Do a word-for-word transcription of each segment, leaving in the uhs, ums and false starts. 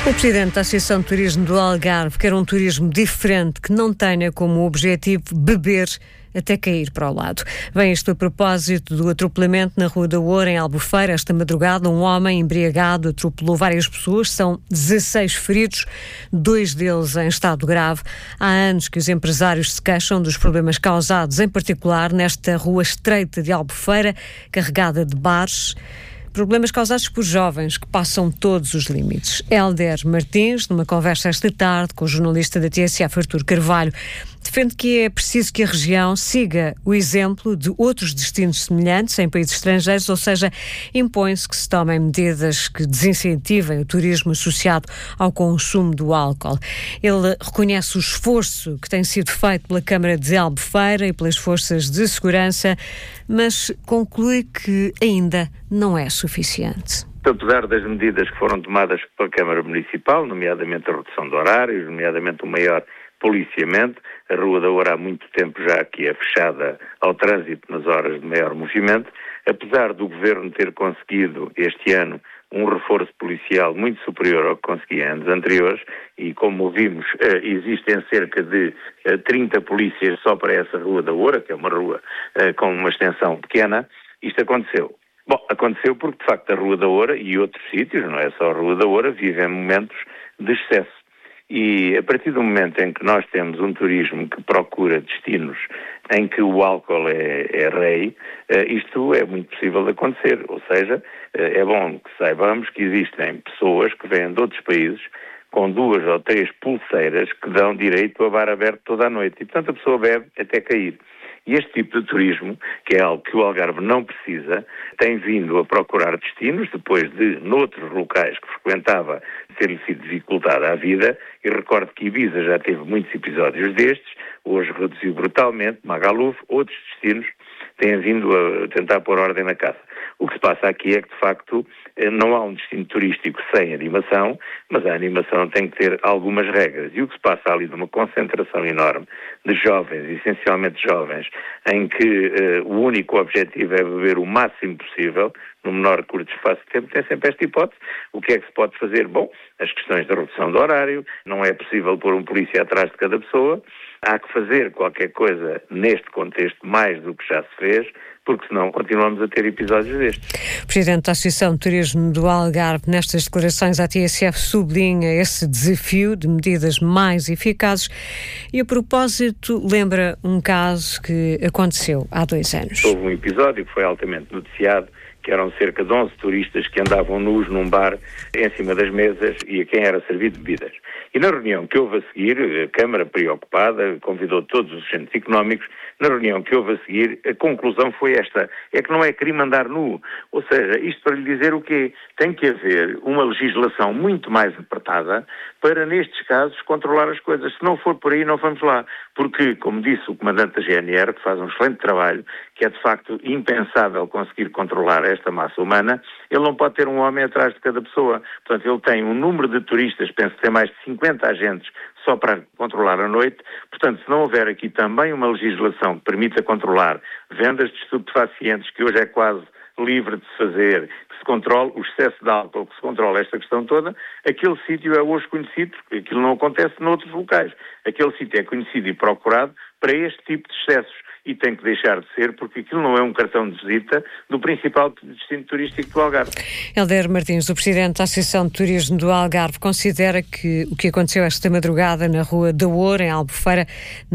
O presidente da Associação de Turismo do Algarve quer um turismo diferente que não tenha como objetivo beber até cair para o lado. Vem isto a propósito do atropelamento na Rua da Oura, em Albufeira. Esta madrugada, um homem embriagado atropelou várias pessoas. São dezasseis feridos, dois deles em estado grave. Há anos que os empresários se queixam dos problemas causados, em particular nesta rua estreita de Albufeira, carregada de bares. Problemas causados por jovens que passam todos os limites. Hélder Martins, numa conversa esta tarde com o jornalista da T S F, Artur Carvalho, defende que é preciso que a região siga o exemplo de outros destinos semelhantes em países estrangeiros, ou seja, impõe-se que se tomem medidas que desincentivem o turismo associado ao consumo do álcool. Ele reconhece o esforço que tem sido feito pela Câmara de Albufeira e pelas forças de segurança, mas conclui que ainda não é suficiente. Apesar das medidas que foram tomadas pela Câmara Municipal, nomeadamente a redução de horários, nomeadamente o maior policiamento, a Rua da Oura há muito tempo já que é fechada ao trânsito nas horas de maior movimento, apesar do Governo ter conseguido este ano um reforço policial muito superior ao que conseguia em anos anteriores, e como vimos, existem cerca de trinta polícias só para essa Rua da Oura, que é uma rua com uma extensão pequena. Isto aconteceu. Bom, aconteceu porque, de facto, a Rua da Oura e outros sítios, não é só a Rua da Oura, vivem momentos de excesso. E a partir do momento em que nós temos um turismo que procura destinos em que o álcool é, é rei, isto é muito possível de acontecer. Ou seja, é bom que saibamos que existem pessoas que vêm de outros países com duas ou três pulseiras que dão direito a bar aberto toda a noite. E, portanto, a pessoa bebe até cair. E este tipo de turismo, que é algo que o Algarve não precisa, tem vindo a procurar destinos, depois de, noutros locais que frequentava, ter-lhe sido dificultada a vida. E recordo que Ibiza já teve muitos episódios destes, hoje reduziu brutalmente, Magaluf, outros destinos têm vindo a tentar pôr ordem na casa. O que se passa aqui é que, de facto, não há um destino turístico sem animação, mas a animação tem que ter algumas regras. E o que se passa ali de uma concentração enorme de jovens, essencialmente jovens, em que uh, o único objetivo é beber o máximo possível, no menor curto espaço de tempo, tem sempre esta hipótese. O que é que se pode fazer? Bom, as questões da redução do horário, não é possível pôr um polícia atrás de cada pessoa, há que fazer qualquer coisa neste contexto mais do que já se fez, porque senão continuamos a ter episódios destes. O Presidente da Associação de Turismo do Algarve, nestas declarações à T S F, sublinha esse desafio de medidas mais eficazes e, a propósito, lembra um caso que aconteceu há dois anos. Houve um episódio que foi altamente noticiado, que eram cerca de onze turistas que andavam nus num bar em cima das mesas e a quem era servido bebidas. E na reunião que houve a seguir, a Câmara preocupada convidou todos os centros económicos. Na reunião que houve a seguir, a conclusão foi esta: é que não é crime andar nu. Ou seja, isto para lhe dizer o quê? Tem que haver uma legislação muito mais apertada para, nestes casos, controlar as coisas. Se não for por aí, não vamos lá. Porque, como disse o comandante da G N R, que faz um excelente trabalho, que é de facto impensável conseguir controlar esta massa humana, ele não pode ter um homem atrás de cada pessoa. Portanto, ele tem um número de turistas, penso que tem mais de cinquenta agentes só para controlar a noite. Portanto, se não houver aqui também uma legislação que permita controlar vendas de estupefacientes, que hoje é quase livre de se fazer, que se controle o excesso de álcool, que se controle esta questão toda, aquele sítio é hoje conhecido, porque aquilo não acontece noutros locais. Aquele sítio é conhecido e procurado para este tipo de excessos. E tem que deixar de ser, porque aquilo não é um cartão de visita do principal destino turístico do Algarve. Hélder Martins, o Presidente da Associação de Turismo do Algarve, considera que o que aconteceu esta madrugada na Rua da Oura, em Albufeira,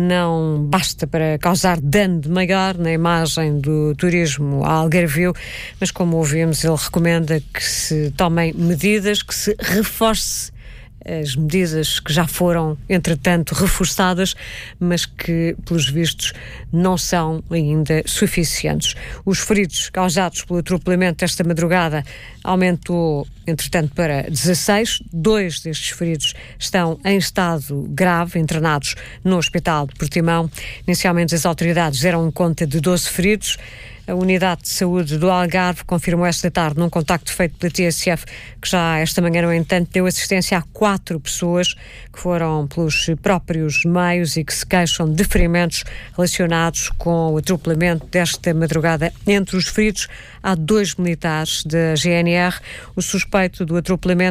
não basta para causar dano de maior na imagem do turismo algarvio, mas, como ouvimos, ele recomenda que se tomem medidas, que se reforce as medidas que já foram, entretanto, reforçadas, mas que, pelos vistos, não são ainda suficientes. Os feridos causados pelo atropelamento desta madrugada aumentou, entretanto, para dezasseis. Dois destes feridos estão em estado grave, internados no Hospital de Portimão. Inicialmente, as autoridades deram conta de doze feridos. A Unidade de Saúde do Algarve confirmou esta tarde, num contacto feito pela T S F, que já esta manhã, no entanto, deu assistência a quatro pessoas que foram pelos próprios meios e que se queixam de ferimentos relacionados com o atropelamento desta madrugada. Entre os feridos, há dois militares da G N R. O suspeito do atropelamento